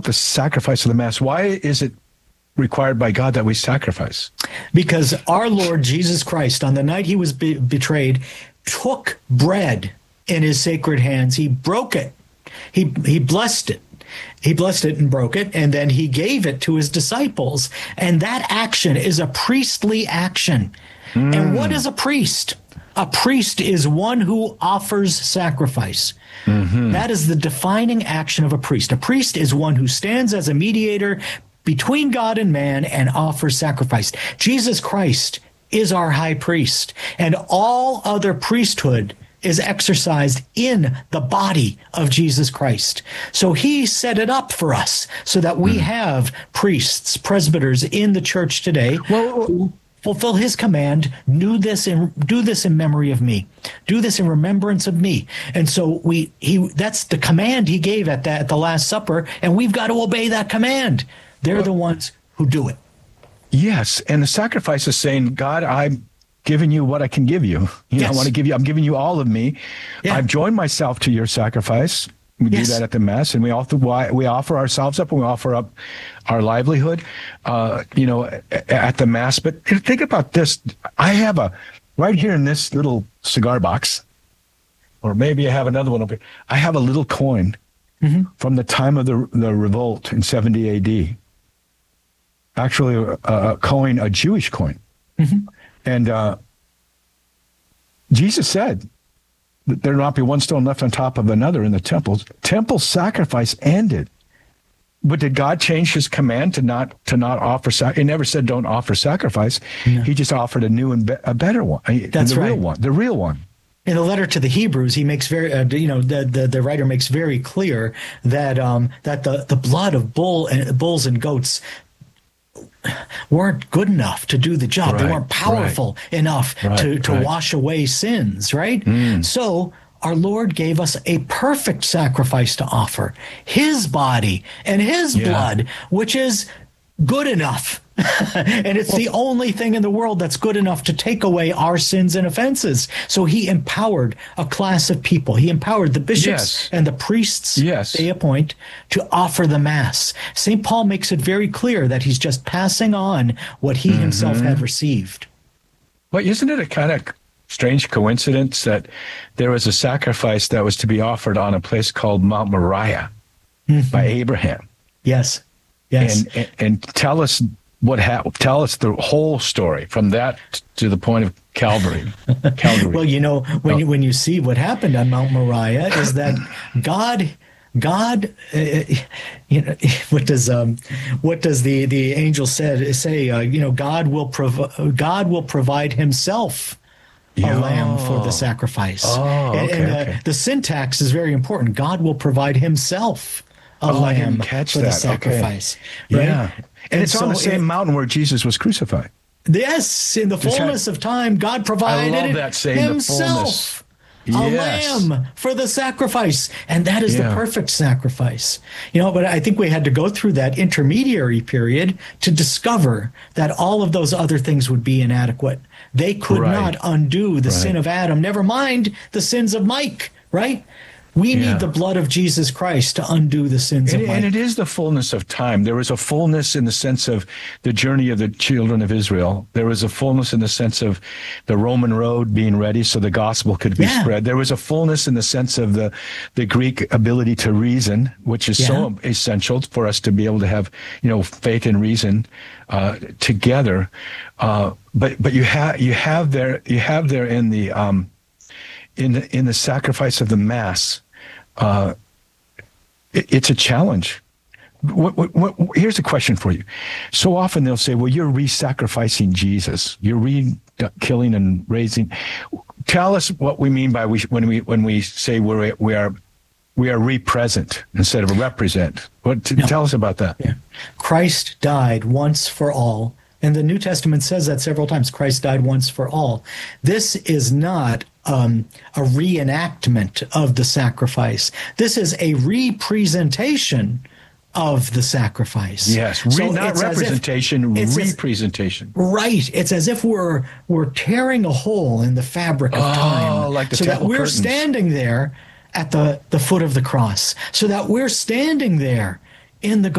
the sacrifice of the Mass. Why is it required by God that we sacrifice? Because our Lord Jesus Christ, on the night he was betrayed, took bread in his sacred hands. He broke it. He blessed it. He blessed it and broke it, and then he gave it to his disciples. And that action is a priestly action. And what is a priest? A priest is one who offers sacrifice. That is the defining action of a priest. A priest is one who stands as a mediator between God and man and offers sacrifice. Jesus Christ is our high priest, and all other priesthood is exercised in the body of Jesus Christ. So he set it up for us so that we have priests, presbyters in the church today who fulfill his command, do this in memory of me. Do this in remembrance of me. And so that's the command he gave at the Last Supper, and we've got to obey that command. They're the ones who do it. Yes, and the sacrifice is saying, God, I'm giving you what I can give you. I want to give you, I'm giving you all of me. Yeah. I've joined myself to your sacrifice. We do that at the Mass, and we offer ourselves up, and we offer up our livelihood, at the Mass. But think about this. I have right here in this little cigar box, or maybe I have another one over here. I have a little coin from the time of the revolt in 70 A.D., actually a Jewish coin. And Jesus said that there not be one stone left on top of another in the temples. Temple sacrifice ended. But did God change his command to not offer sacrifice? He never said don't offer sacrifice. No. He just offered a new and a better one. That's the right. The real one. In the letter to the Hebrews, he makes the writer makes very clear that the blood of bulls and goats weren't good enough to do the job. Right, they weren't powerful enough to wash away sins, right? So our Lord gave us a perfect sacrifice to offer, his body and his blood, which is good enough. And it's the only thing in the world that's good enough to take away our sins and offenses. So he empowered a class of people. He empowered the bishops and the priests they appoint to offer the Mass. St. Paul makes it very clear that he's just passing on what he himself had received. Well, isn't it a kind of strange coincidence that there was a sacrifice that was to be offered on a place called Mount Moriah by Abraham? Yes. And tell us tell us the whole story from that to the point of Calvary. Well, when you see what happened on Mount Moriah is that God, what does the angel say? God will provide himself a lamb for the sacrifice. And the syntax is very important. God will provide himself a lamb for the sacrifice. Okay. Right? Yeah. And it's on the same mountain where Jesus was crucified. Yes, in the fullness of time, God provided himself a lamb for the sacrifice. And that is the perfect sacrifice. But I think we had to go through that intermediary period to discover that all of those other things would be inadequate. They could not undo the sin of Adam, never mind the sins of Mike, right? We need the blood of Jesus Christ to undo the sins of Mike. And it is the fullness of time. There was a fullness in the sense of the journey of the children of Israel. There was a fullness in the sense of the Roman road being ready so the gospel could be spread. There was a fullness in the sense of the Greek ability to reason, which is so essential for us to be able to have, faith and reason together. But you have there in the sacrifice of the Mass. It's a challenge. Here's a question for you. So often they'll say, well, you're re-sacrificing Jesus. You're re-killing and raising. Tell us what we mean by when we say we are re-present instead of represent. Tell us about that. Yeah. Christ died once for all. And the New Testament says that several times. Christ died once for all. This is not a reenactment of the sacrifice. This is a representation of the sacrifice. Yes, not representation, representation. Right. It's as if we're tearing a hole in the fabric of time, like the so that we're standing there at the foot of the cross, so that we're standing there in the